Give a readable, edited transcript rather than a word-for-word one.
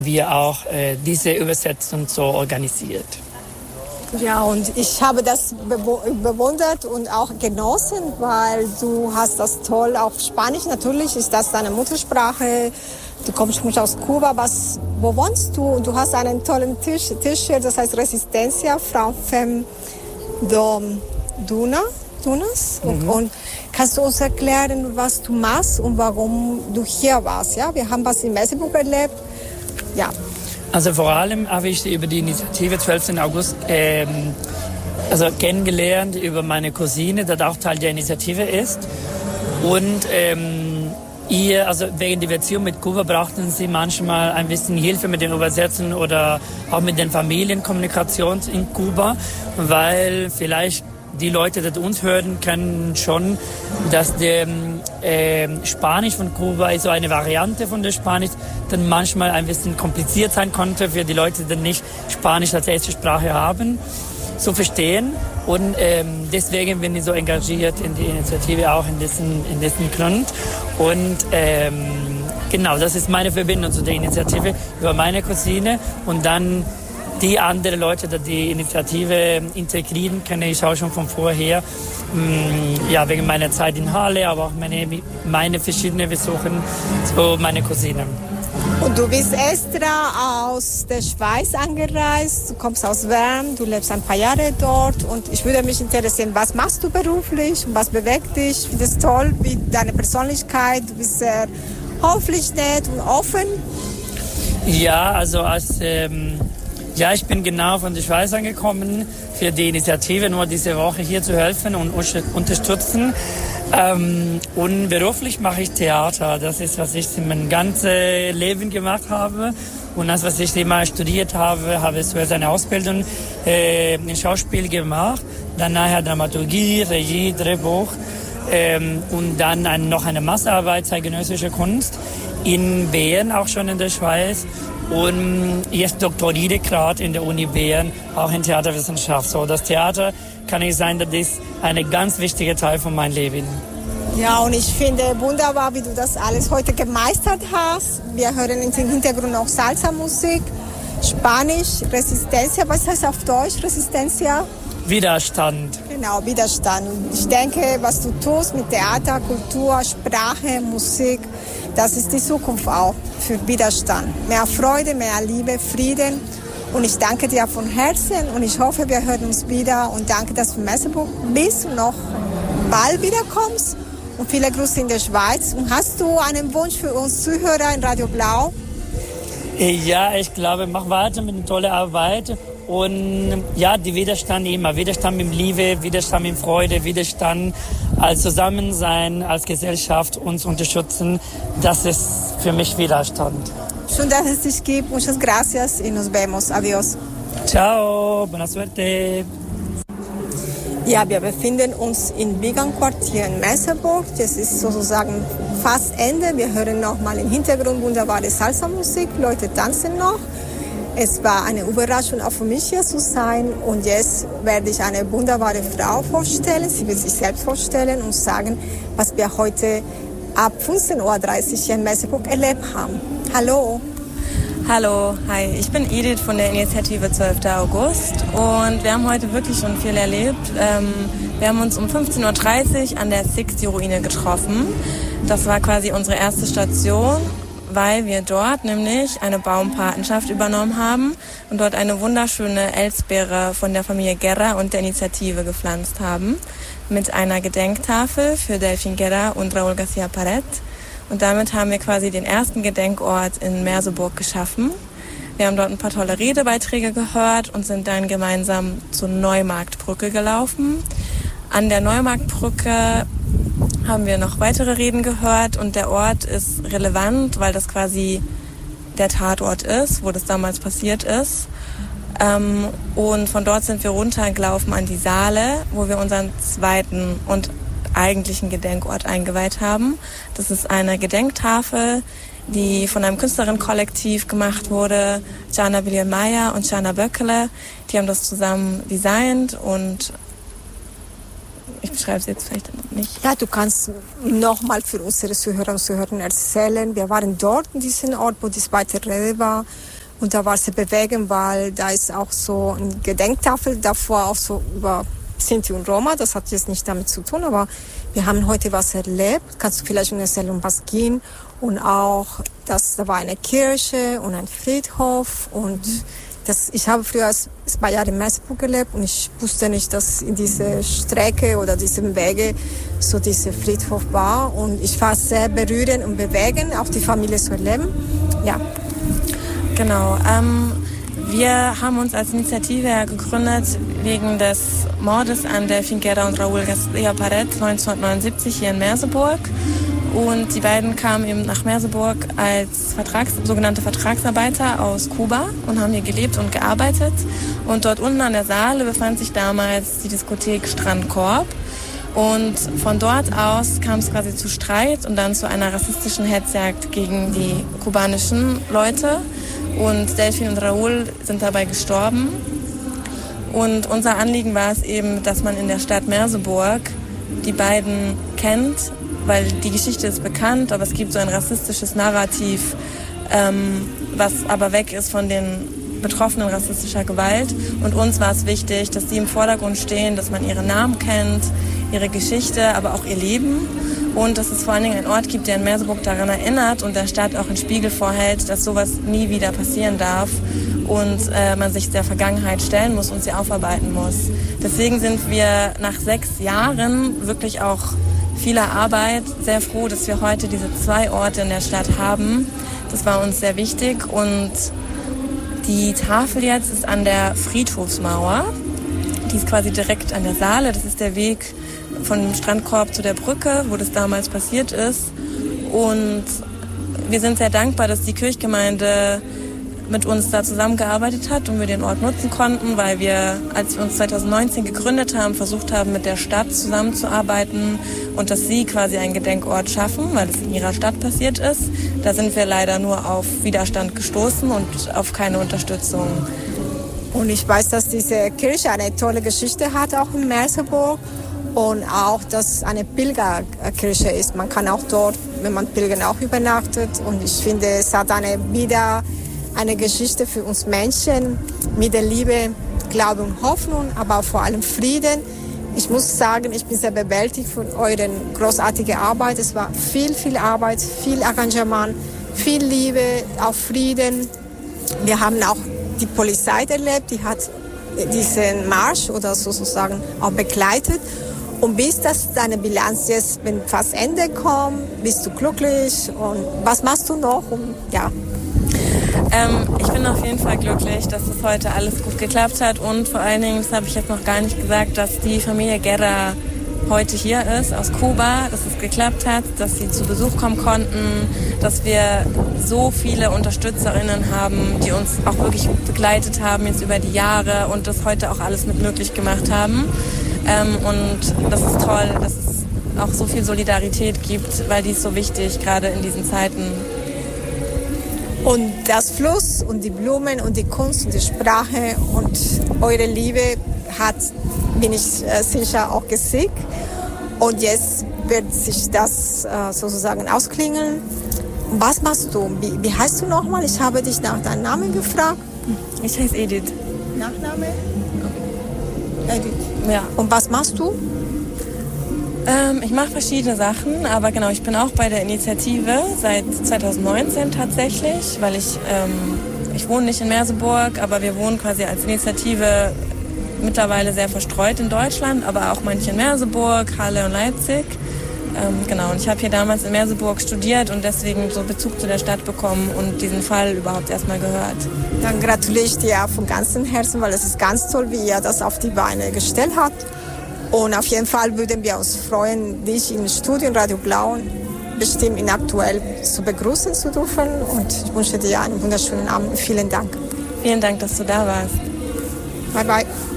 wir auch diese Übersetzung so organisiert. Ja, und ich habe das bewundert und auch genossen, weil du hast das toll auf Spanisch. Natürlich ist das deine Muttersprache. Du kommst aus Kuba. Wo wohnst du? Und du hast einen tollen T-Shirt, das heißt Resistencia, Frau Fem Dunas. Und kannst du uns erklären, was du machst und warum du hier warst? Ja, wir haben was in Merseburg erlebt. Ja. Also vor allem habe ich über die Initiative 12. August kennengelernt, über meine Cousine, die auch Teil der Initiative ist. Und wegen der Beziehung mit Kuba brauchten sie manchmal ein bisschen Hilfe mit den Übersetzungen oder auch mit den Familienkommunikation in Kuba, weil vielleicht die Leute, die uns hören, kennen schon, dass der Spanisch von Kuba ist so eine Variante von der Spanisch, dann manchmal ein bisschen kompliziert sein konnte für die Leute, die nicht Spanisch als erste Sprache haben, zu verstehen. Und deswegen bin ich so engagiert in die Initiative, auch in diesen Grund. Und genau, das ist meine Verbindung zu der Initiative über meine Cousine und dann die anderen Leute, die die Initiative integrieren, kenne ich auch schon von vorher. Ja, wegen meiner Zeit in Halle, aber auch meine verschiedenen Besuche zu meiner Cousine. Und du bist extra aus der Schweiz angereist, du kommst aus Wern, du lebst ein paar Jahre dort und ich würde mich interessieren, was machst du beruflich und was bewegt dich? Ich finde es toll, wie deine Persönlichkeit, du bist sehr höflich, nett und offen. Ja, also ich bin genau von der Schweiz angekommen, für die Initiative nur diese Woche hier zu helfen und unterstützen. Und beruflich mache ich Theater. Das ist, was ich mein ganzes Leben gemacht habe. Und das, was ich immer studiert habe, habe ich zuerst eine Ausbildung in Schauspiel gemacht. Dann nachher Dramaturgie, Regie, Drehbuch. Und dann noch eine Masterarbeit zeitgenössische Kunst in Bern, auch schon in der Schweiz. Und jetzt doktoriere gerade in der Uni Bern, auch in Theaterwissenschaft. So, das Theater kann ich sagen, das ist ein ganz wichtiger Teil von meinem Leben. Ja, und ich finde wunderbar, wie du das alles heute gemeistert hast. Wir hören im Hintergrund auch Salsa-Musik, Spanisch, Resistencia. Was heißt auf Deutsch Resistencia? Widerstand. Genau, Widerstand. Und ich denke, was du tust mit Theater, Kultur, Sprache, Musik, das ist die Zukunft auch für Widerstand. Mehr Freude, mehr Liebe, Frieden. Und ich danke dir von Herzen und ich hoffe, wir hören uns wieder. Und danke, dass du in Merseburg bist und noch bald wiederkommst. Und viele Grüße in der Schweiz. Und hast du einen Wunsch für uns Zuhörer in Radio Blau? Ja, ich glaube, mach weiter mit einer tollen Arbeit. Und ja, die Widerstand immer. Widerstand mit Liebe, Widerstand mit Freude, Widerstand als Zusammensein, als Gesellschaft uns unterstützen. Das ist für mich Widerstand. Schön, dass es dich gibt. Muchas gracias y nos vemos. Adiós. Ciao, buena suerte. Ja, wir befinden uns im Biegang-Quartier in Merseburg. Das ist sozusagen fast Ende. Wir hören noch mal im Hintergrund wunderbare Salsa-Musik. Leute tanzen noch. Es war eine Überraschung auch für mich hier zu sein und jetzt werde ich eine wunderbare Frau vorstellen. Sie wird sich selbst vorstellen und sagen, was wir heute ab 15:30 Uhr hier in Merseburg erlebt haben. Hallo. Hallo, hi, ich bin Edith von der Initiative 12. August und wir haben heute wirklich schon viel erlebt. Wir haben uns um 15:30 Uhr an der Sixty-Ruine getroffen. Das war quasi unsere erste Station, weil wir dort nämlich eine Baumpatenschaft übernommen haben und dort eine wunderschöne Elsbeere von der Familie Guerra und der Initiative gepflanzt haben mit einer Gedenktafel für Delfin Guerra und Raúl García Paret. Und damit haben wir quasi den ersten Gedenkort in Merseburg geschaffen. Wir haben dort ein paar tolle Redebeiträge gehört und sind dann gemeinsam zur Neumarktbrücke gelaufen. An der Neumarktbrücke haben wir noch weitere Reden gehört und der Ort ist relevant, weil das quasi der Tatort ist, wo das damals passiert ist. Und von dort sind wir runtergelaufen an die Saale, wo wir unseren zweiten und eigentlichen Gedenkort eingeweiht haben. Das ist eine Gedenktafel, die von einem Künstlerinnenkollektiv gemacht wurde, Jana Villiers-Meyer und Jana Böckele. Die haben das zusammen designt und ich beschreibe es jetzt vielleicht nicht. Ja, du kannst nochmal für unsere Zuhörer und Zuhörer erzählen. Wir waren dort in diesem Ort, wo die zweite Rede war. Und da war es sehr bewegend, weil da ist auch so eine Gedenktafel davor, auch so über Sinti und Roma. Das hat jetzt nicht damit zu tun, aber wir haben heute was erlebt. Kannst du vielleicht erzählen, um was ging? Und auch, dass da war eine Kirche und ein Friedhof. Und ich habe früher 2 Jahre in Merseburg gelebt und ich wusste nicht, dass in dieser Strecke oder diesem Wege so dieser Friedhof war. Und ich war sehr berührend und bewegend, auch die Familie zu erleben. Ja. Genau. Wir haben uns als Initiative gegründet wegen des Mordes an Delfin Guerra und Raúl García Paret 1979 hier in Merseburg. Und die beiden kamen eben nach Merseburg als sogenannte Vertragsarbeiter aus Kuba und haben hier gelebt und gearbeitet. Und dort unten an der Saale befand sich damals die Diskothek Strandkorb. Und von dort aus kam es quasi zu Streit und dann zu einer rassistischen Hetzjagd gegen die kubanischen Leute. Und Delfin und Raúl sind dabei gestorben. Und unser Anliegen war es eben, dass man in der Stadt Merseburg die beiden kennt, weil die Geschichte ist bekannt, aber es gibt so ein rassistisches Narrativ, was aber weg ist von den Betroffenen rassistischer Gewalt. Und uns war es wichtig, dass die im Vordergrund stehen, dass man ihre Namen kennt, ihre Geschichte, aber auch ihr Leben. Und dass es vor allen Dingen einen Ort gibt, der in Merseburg daran erinnert und der Stadt auch einen Spiegel vorhält, dass sowas nie wieder passieren darf und man sich der Vergangenheit stellen muss und sie aufarbeiten muss. Deswegen sind wir nach 6 Jahren wirklich auch vieler Arbeit sehr froh, dass wir heute diese 2 Orte in der Stadt haben. Das war uns sehr wichtig und die Tafel jetzt ist an der Friedhofsmauer. Die ist quasi direkt an der Saale. Das ist der Weg von Strandkorb zu der Brücke, wo das damals passiert ist. Und wir sind sehr dankbar, dass die Kirchgemeinde mit uns da zusammengearbeitet hat und wir den Ort nutzen konnten, weil wir, als wir uns 2019 gegründet haben, versucht haben, mit der Stadt zusammenzuarbeiten und dass sie quasi einen Gedenkort schaffen, weil es in ihrer Stadt passiert ist. Da sind wir leider nur auf Widerstand gestoßen und auf keine Unterstützung. Und ich weiß, dass diese Kirche eine tolle Geschichte hat, auch in Merseburg. Und auch, dass es eine Pilgerkirche ist. Man kann auch dort, wenn man pilgern, auch übernachtet. Und ich finde, es hat wieder eine Geschichte für uns Menschen mit der Liebe, Glaube und Hoffnung, aber auch vor allem Frieden. Ich muss sagen, ich bin sehr bewältigt von eurer großartigen Arbeit. Es war viel Arbeit, viel Engagement, viel Liebe, auch Frieden. Wir haben auch die Polizei erlebt, die hat diesen Marsch oder sozusagen auch begleitet. Und bis das deine Bilanz jetzt, wenn fast Ende kommt, bist du glücklich und was machst du noch? Und, ja. Ich bin auf jeden Fall glücklich, dass das heute alles gut geklappt hat und vor allen Dingen, das habe ich jetzt noch gar nicht gesagt, dass die Familie Guerra heute hier ist aus Kuba, dass es geklappt hat, dass sie zu Besuch kommen konnten, dass wir so viele UnterstützerInnen haben, die uns auch wirklich begleitet haben jetzt über die Jahre und das heute auch alles mit möglich gemacht haben. Und das ist toll, dass es auch so viel Solidarität gibt, weil die ist so wichtig, gerade in diesen Zeiten. Und das Fluss und die Blumen und die Kunst und die Sprache und eure Liebe hat, bin ich sicher, auch gesiegt. Und jetzt wird sich das sozusagen ausklingeln. Was machst du? Wie heißt du nochmal? Ich habe dich nach deinem Namen gefragt. Ich heiße Edith. Nachname? Edith. Ja. Und was machst du? Ich mache verschiedene Sachen, aber genau, ich bin auch bei der Initiative seit 2019 tatsächlich, weil ich wohne nicht in Merseburg, aber wir wohnen quasi als Initiative mittlerweile sehr verstreut in Deutschland, aber auch manche in Merseburg, Halle und Leipzig. Genau, und ich habe hier damals in Merseburg studiert und deswegen so Bezug zu der Stadt bekommen und diesen Fall überhaupt erstmal gehört. Dann gratuliere ich dir von ganzem Herzen, weil es ist ganz toll, wie ihr das auf die Beine gestellt habt. Und auf jeden Fall würden wir uns freuen, dich im Studio Radio Blau bestimmt in Aktuell zu begrüßen zu dürfen. Und ich wünsche dir einen wunderschönen Abend. Vielen Dank. Vielen Dank, dass du da warst. Bye, bye.